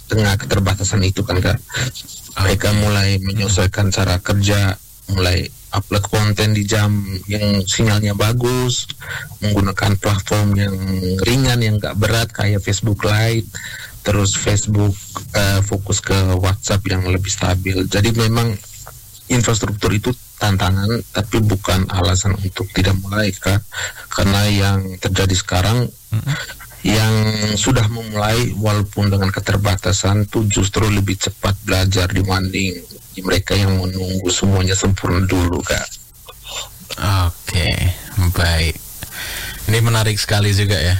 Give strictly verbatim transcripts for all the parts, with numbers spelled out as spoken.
tengah keterbatasan itu kan Kak. Mereka mulai menyesuaikan cara kerja, mulai upload konten di jam yang sinyalnya bagus, menggunakan platform yang ringan, yang gak berat kayak Facebook Lite, terus Facebook uh, fokus ke WhatsApp yang lebih stabil. Jadi memang infrastruktur itu tantangan, tapi bukan alasan untuk tidak mulai Kak. Karena yang terjadi sekarang, mm-hmm. yang sudah memulai walaupun dengan keterbatasan itu justru lebih cepat belajar dibanding mereka yang menunggu semuanya sempurna dulu Kak. Oke, baik. Ini menarik sekali juga ya.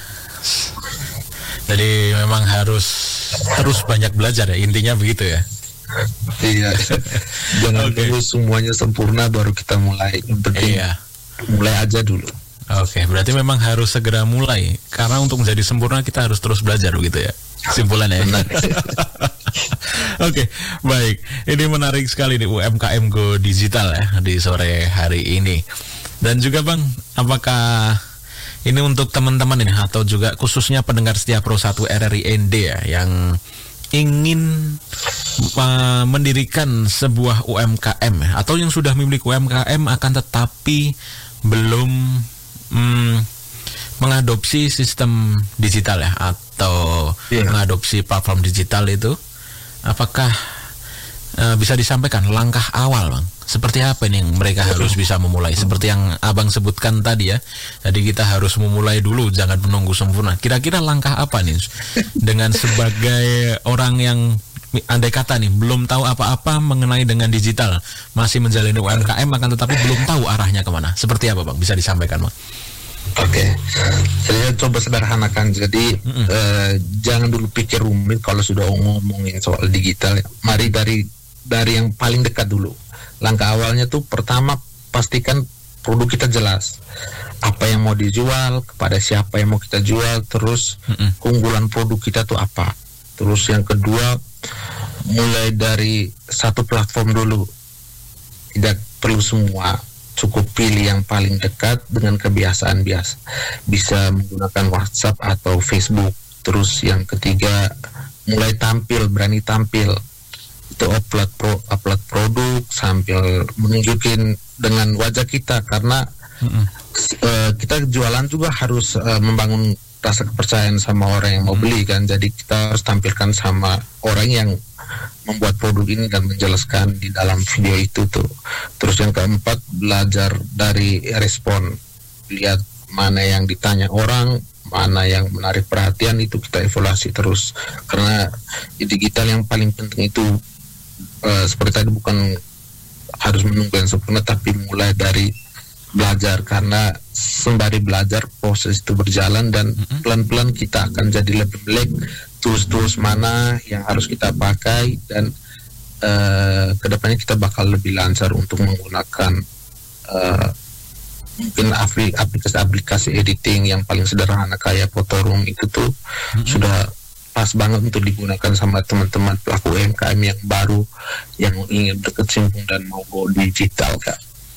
Jadi memang harus harus banyak belajar ya, intinya begitu ya. Iya. Jangan okay. dulu semuanya sempurna baru kita mulai. Yang penting iya. mulai aja dulu. Oke, berarti memang harus segera mulai. Karena untuk menjadi sempurna kita harus terus belajar begitu ya. Kesimpulannya. Oke, baik. Ini menarik sekali nih U M K M Go Digital ya di sore hari ini. Dan juga Bang, apakah ini untuk teman-teman ini atau juga khususnya pendengar setia Pro satu R R I N D ya yang ingin uh, mendirikan sebuah U M K M ya, atau yang sudah memiliki U M K M akan tetapi belum hmm, mengadopsi sistem digital ya atau yeah. mengadopsi platform digital itu, apakah uh, bisa disampaikan langkah awal Bang? Seperti apa nih yang mereka harus bisa memulai? Seperti yang Abang sebutkan tadi ya. Jadi kita harus memulai dulu, jangan menunggu sempurna. Kira-kira langkah apa nih dengan sebagai orang yang andai kata nih belum tahu apa-apa mengenai dengan digital, masih menjalani U M K M akan tetapi belum tahu arahnya kemana. Seperti apa Bang? Bisa disampaikan Bang? Oke, okay. Saya coba sederhanakan. Jadi mm-hmm. eh, jangan dulu pikir rumit kalau sudah ngomongin soal digital. Mari dari dari yang paling dekat dulu. Langkah awalnya tuh pertama pastikan produk kita jelas. Apa yang mau dijual, kepada siapa yang mau kita jual, terus mm-hmm. keunggulan produk kita tuh apa. Terus yang kedua, mulai dari satu platform dulu. Tidak perlu semua, cukup pilih yang paling dekat dengan kebiasaan biasa. Bisa menggunakan WhatsApp atau Facebook. Terus yang ketiga, mulai tampil, berani tampil. Itu upload pro, upload produk sambil menunjukin dengan wajah kita, karena mm-hmm. uh, kita jualan juga harus uh, membangun rasa kepercayaan sama orang yang mau mm-hmm. beli kan. Jadi kita harus tampilkan sama orang yang membuat produk ini dan menjelaskan di dalam video itu tuh. Terus yang keempat, belajar dari respon, lihat mana yang ditanya orang, mana yang menarik perhatian, itu kita evaluasi terus. Karena di digital yang paling penting itu Uh, seperti tadi, bukan harus menunggu yang sempurna, tapi mulai dari belajar. Karena sembari belajar proses itu berjalan dan mm-hmm. pelan-pelan kita akan jadi lebih melek tools-tools mana yang harus kita pakai, dan uh, kedepannya kita bakal lebih lancar untuk menggunakan uh, mungkin aplikasi-aplikasi editing yang paling sederhana kayak Photoroom itu tuh mm-hmm. sudah pas banget untuk digunakan sama teman-teman pelaku U M K M yang baru yang ingin berkecimpung dan mau go digital Kak.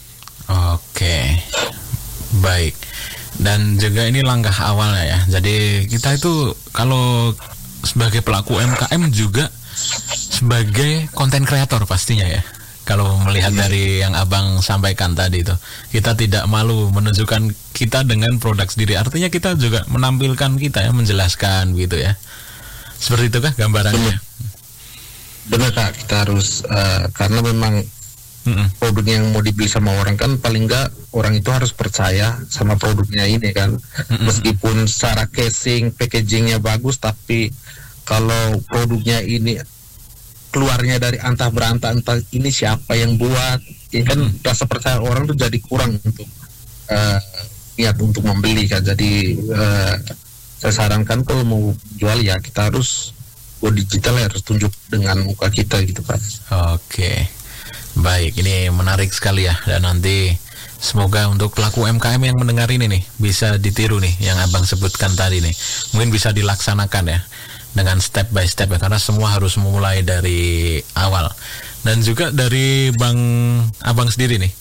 Oke, baik. Dan juga ini langkah awalnya ya. Jadi kita itu kalau sebagai pelaku U M K M juga sebagai konten kreator pastinya ya. Kalau melihat dari yang Abang sampaikan tadi itu, kita tidak malu menunjukkan kita dengan produk sendiri. Artinya kita juga menampilkan kita ya, menjelaskan gitu ya. Seperti itu kah gambarannya? Benar Kak, kita harus uh, karena memang mm-mm. produk yang mau dibeli sama orang kan paling enggak orang itu harus percaya sama produknya ini kan. Mm-mm. Meskipun secara casing, packagingnya bagus, tapi kalau produknya ini keluarnya dari antah berantah, entah ini siapa yang buat, ini kan mm-hmm. rasa percaya orang tuh jadi kurang untuk uh, niat untuk membeli kan. Jadi uh, saya sarankan kalau mau jual ya kita harus go digital, ya harus tunjuk dengan muka kita gitu Pak. Oke, baik, ini menarik sekali ya, dan nanti semoga untuk pelaku U M K M yang mendengar ini nih bisa ditiru nih yang Abang sebutkan tadi nih, mungkin bisa dilaksanakan ya dengan step by step ya, karena semua harus memulai dari awal. Dan juga dari Bang Abang sendiri nih,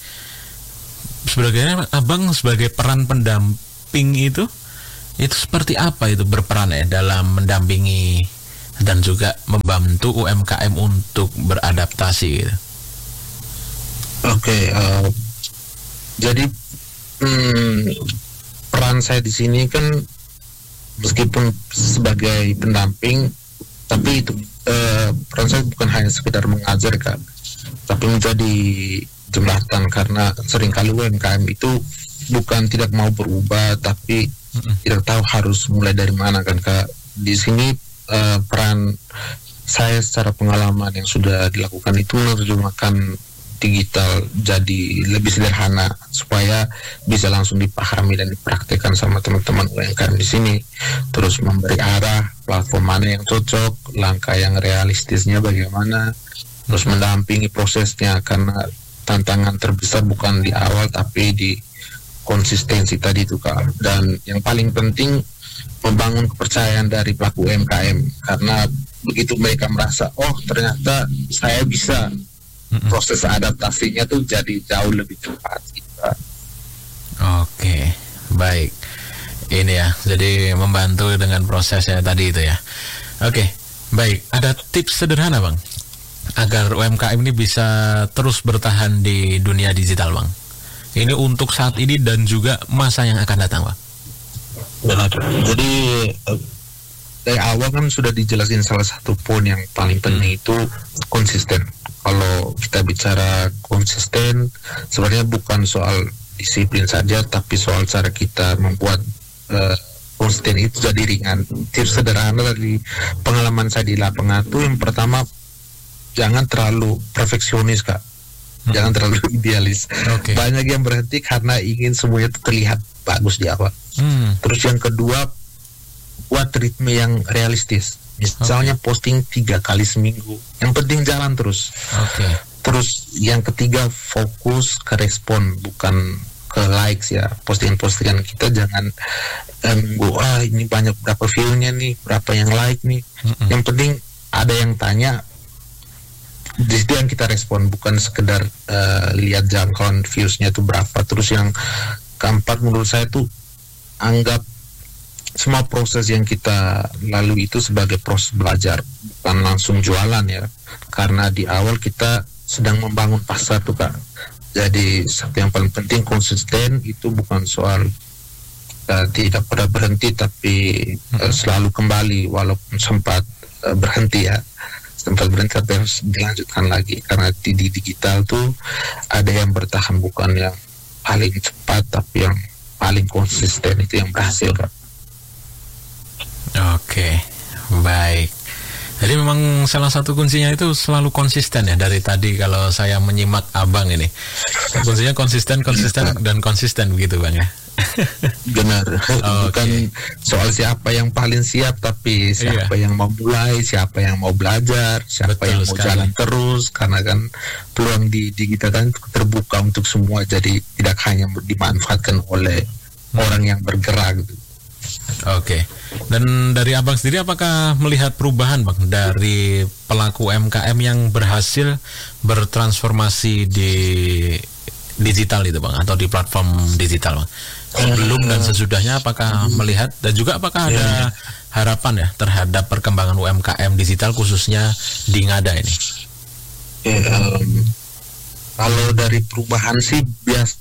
sebagai Abang sebagai peran pendamping itu itu seperti apa itu berperan ya dalam mendampingi dan juga membantu U M K M untuk beradaptasi gitu. Oke, okay, uh, jadi hmm, peran saya di sini kan meskipun sebagai pendamping, tapi itu uh, peran saya bukan hanya sekedar mengajar kan, tapi menjadi jembatan, karena seringkali U M K M itu bukan tidak mau berubah, tapi mm-hmm. tidak tahu harus mulai dari mana kan Kak. Di sini uh, peran saya secara pengalaman yang sudah dilakukan itu menerjemahkan digital jadi lebih sederhana supaya bisa langsung dipahami dan dipraktekkan sama teman-teman U M K M di sini. Terus memberi arah platform mana yang cocok, langkah yang realistisnya bagaimana, terus mendampingi prosesnya, karena tantangan terbesar bukan di awal tapi di konsistensi tadi itu Kak. Dan yang paling penting membangun kepercayaan dari pelaku U M K M, karena begitu mereka merasa oh ternyata saya bisa, proses adaptasinya tuh jadi jauh lebih cepat gitu. Oke, baik. Ini ya, jadi membantu dengan prosesnya tadi itu ya. Oke, baik. Ada tips sederhana Bang, agar U M K M ini bisa terus bertahan di dunia digital Bang. Ini untuk saat ini dan juga masa yang akan datang Bang. Benar. Jadi dari awal kan sudah dijelasin salah satu poin yang paling penting hmm. itu konsisten. Kalau kita bicara konsisten, sebenarnya bukan soal disiplin saja, tapi soal cara kita membuat uh, konsisten itu jadi ringan. Tips sederhana dari pengalaman saya di lapangan itu, yang pertama, jangan terlalu perfeksionis Kak, hmm. jangan terlalu idealis. Okay. Banyak yang berhenti karena ingin semuanya itu terlihat bagus di awal. Hmm. Terus yang kedua, buat ritme yang realistis. Misalnya okay. posting tiga kali seminggu, yang penting jalan terus. Okay. Terus yang ketiga, fokus ke respon, bukan ke likes ya. Postingan-postingan kita jangan nunggu um, ah ini banyak berapa view-nya nih, berapa yang like nih. Mm-mm. Yang penting ada yang tanya, di situ yang kita respon, bukan sekedar uh, lihat jangkauan views-nya itu berapa. Terus yang keempat menurut saya tuh, anggap semua proses yang kita lalui itu sebagai proses belajar, bukan langsung jualan ya. Karena di awal kita sedang membangun pasar tuh Kak. Jadi satu yang paling penting, konsisten. Itu bukan soal uh, tidak pernah berhenti, tapi uh, selalu kembali walaupun sempat uh, berhenti ya. Sempat berhenti tapi harus dilanjutkan lagi. Karena di, di digital tuh ada yang bertahan, bukan yang paling cepat, tapi yang paling konsisten itu yang berhasil Kak. Oke, baik. Jadi memang salah satu kuncinya itu selalu konsisten ya. Dari tadi kalau saya menyimak Abang ini, kuncinya konsisten, konsisten, dan konsisten begitu Bang ya. Benar. Okay. Bukan soal siapa yang paling siap, tapi siapa iya. yang mau mulai, siapa yang mau belajar, siapa Betul yang mau sekali. jalan terus. Karena kan peluang di digital kan terbuka untuk semua, jadi tidak hanya dimanfaatkan oleh hmm. orang yang bergerak gitu. Oke, dan dari Abang sendiri apakah melihat perubahan Bang dari pelaku U M K M yang berhasil bertransformasi di digital itu Bang, atau di platform digital Bang? Sebelum dan sesudahnya apakah melihat, dan juga apakah ada harapan ya terhadap perkembangan U M K M digital khususnya di Ngada ini? Ya, um, kalau dari perubahan sih biasa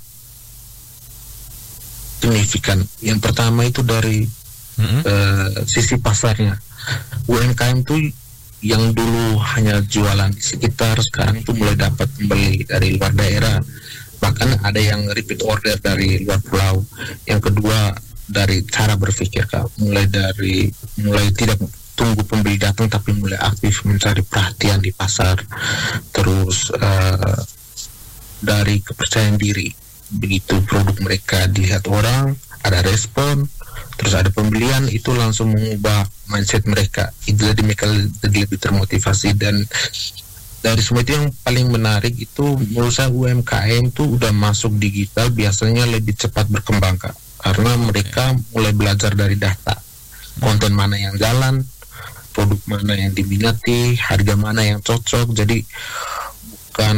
signifikan. Yang pertama itu dari mm-hmm. uh, sisi pasarnya. U M K M itu yang dulu hanya jualan di sekitar, sekarang itu mulai dapat membeli dari luar daerah. Bahkan ada yang repeat order dari luar pulau. Yang kedua dari cara berpikir Kak. Mulai dari mulai tidak tunggu pembeli datang, tapi mulai aktif mencari perhatian di pasar. Terus uh, dari kepercayaan diri. Begitu produk mereka dilihat orang, ada respon, terus ada pembelian, itu langsung mengubah mindset mereka. Itu jadi mereka lebih termotivasi. Dan dari semua itu yang paling menarik itu menurut saya, U M K M itu udah masuk digital biasanya lebih cepat berkembang Kak. Karena mereka mulai belajar dari data, konten mana yang jalan, produk mana yang diminati, harga mana yang cocok. Jadi bukan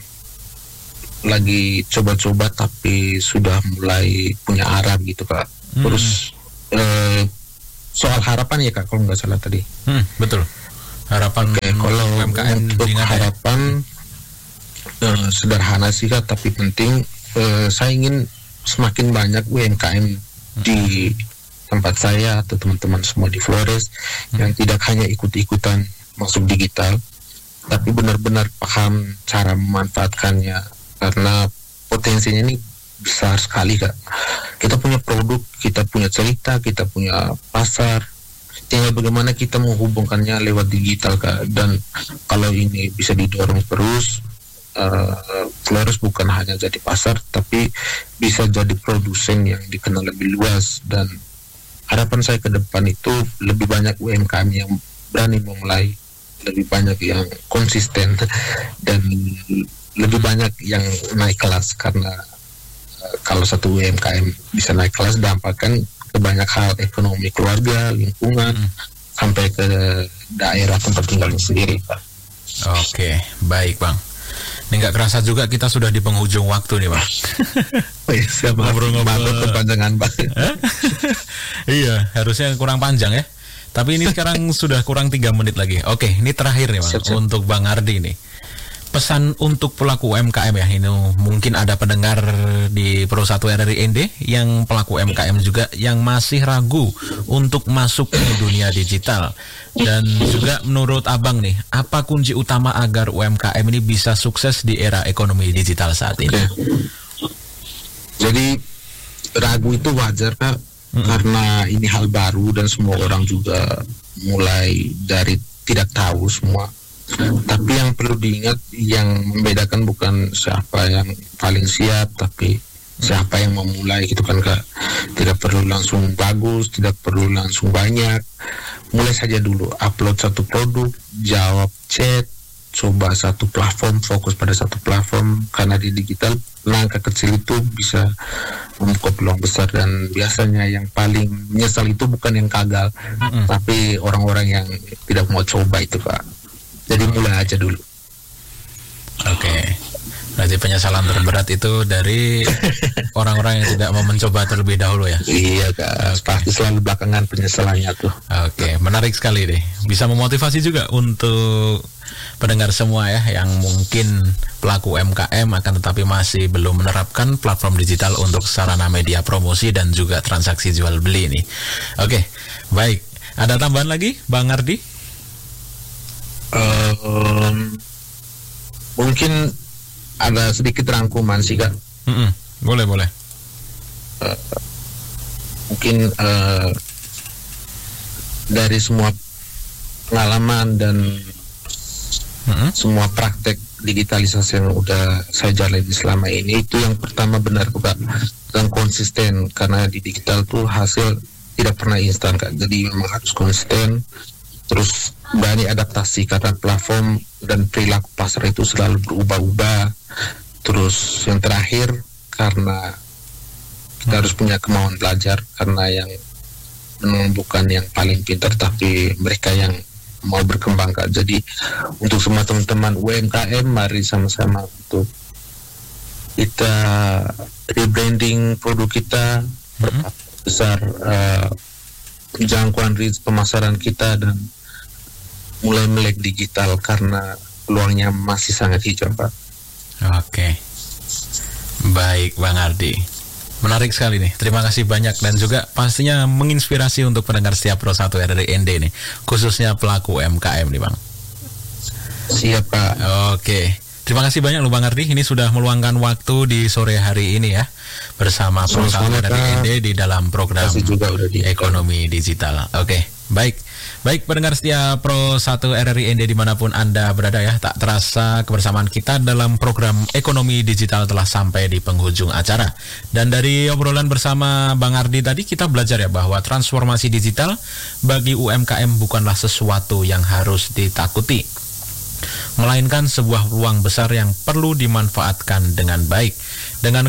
lagi coba-coba tapi sudah mulai punya arah gitu Kak. Hmm. Terus eh, soal harapan ya Kak, kalau nggak salah tadi. Hmm, betul. Harapan Oke, kalau U M K M untuk di Ngada ya? harapan eh, sederhana sih Kak, tapi penting. Eh, saya ingin semakin banyak U M K M di tempat saya atau teman-teman semua di Flores yang tidak hanya ikut-ikutan masuk digital, tapi benar-benar paham cara memanfaatkannya, karena potensinya ini besar sekali Kak. Kita punya produk, kita punya cerita, kita punya pasar, tinggal bagaimana kita menghubungkannya lewat digital Kak. Dan kalau ini bisa didorong terus, uh, Flores bukan hanya jadi pasar, tapi bisa jadi produsen yang dikenal lebih luas. Dan harapan saya ke depan itu lebih banyak U M K M yang berani memulai, lebih banyak yang konsisten, dan lebih banyak yang naik kelas. Karena uh, kalau satu U M K M bisa naik kelas, dampakkan ke banyak hal, ekonomi keluarga, lingkungan, hmm. sampai ke daerah tempat tinggalnya sendiri Pak. Oke, baik Bang. Ini nggak kerasa juga kita sudah di penghujung waktu nih Bang. Oh iya, siap, ngobrol-ngobrol kepanjangan Bang. Iya, harusnya kurang panjang ya. Tapi ini sekarang sudah kurang tiga menit lagi. Oke, ini terakhir nih Bang, siap, siap. Untuk Bang Ardi nih. Pesan untuk pelaku U M K M ya, ini mungkin ada pendengar di Pro satu R R I N D yang pelaku U M K M juga yang masih ragu untuk masuk ke dunia digital. Dan juga menurut Abang nih, apa kunci utama agar U M K M ini bisa sukses di era ekonomi digital saat ini? Oke. Jadi ragu itu wajar Kak, mm-hmm. karena ini hal baru dan semua orang juga mulai dari tidak tahu semua. Tapi yang perlu diingat, yang membedakan bukan siapa yang paling siap, tapi siapa yang memulai gitu kan Kak. Tidak perlu langsung bagus, tidak perlu langsung banyak. Mulai saja dulu, upload satu produk, jawab chat, coba satu platform, fokus pada satu platform. Karena di digital langkah kecil itu bisa membuka peluang besar. Dan biasanya yang paling menyesal itu bukan yang gagal, mm-hmm. tapi orang-orang yang tidak mau coba itu Kak. Jadi mulai aja dulu. Oke, okay. Berarti penyesalan terberat itu dari orang-orang yang tidak mau mencoba terlebih dahulu ya? Iya Kak, okay. Pasti selalu belakangan penyesalannya tuh. Oke, okay. Menarik sekali deh. Bisa memotivasi juga untuk pendengar semua ya, yang mungkin pelaku U M K M akan tetapi masih belum menerapkan platform digital untuk sarana media promosi dan juga transaksi jual beli nih. Oke, okay. Baik. Ada tambahan lagi, Bang Ardi? Um, mungkin ada sedikit rangkuman sih Kak. Mm-mm. Boleh boleh. Uh, mungkin uh, dari semua pengalaman dan mm-hmm. semua praktek digitalisasi yang udah saya jalani selama ini, itu yang pertama benar Kak, dan konsisten. Karena di digital tuh hasil tidak pernah instan Kak. Jadi memang harus konsisten. Terus berani adaptasi karena platform dan perilaku pasar itu selalu berubah-ubah. Terus yang terakhir, karena kita harus punya kemauan belajar, karena yang memang bukan yang paling pintar, tapi mereka yang mau berkembang Kak. Jadi untuk semua teman-teman U M K M, mari sama-sama untuk kita rebranding produk kita, mm-hmm. besar uh, jangkauan reach pemasaran kita, dan mulai melek digital karena peluangnya masih sangat hijau Pak. Oke, baik Bang Ardi, menarik sekali nih. Terima kasih banyak dan juga pastinya menginspirasi untuk pendengar setiap Pro satu R R I N D nih, khususnya pelaku U M K M nih Bang. Siap Pak. Oke, terima kasih banyak loh Bang Ardi. Ini sudah meluangkan waktu di sore hari ini ya, bersama Pro satu R R I N D di dalam program di Ekonomi Digital. Oke, baik. Baik pendengar setia Pro satu R R I N D dimanapun Anda berada ya, tak terasa kebersamaan kita dalam program Ekonomi Digital telah sampai di penghujung acara. Dan dari obrolan bersama Bang Ardi tadi, kita belajar ya bahwa transformasi digital bagi U M K M bukanlah sesuatu yang harus ditakuti, melainkan sebuah peluang besar yang perlu dimanfaatkan dengan baik. Dengan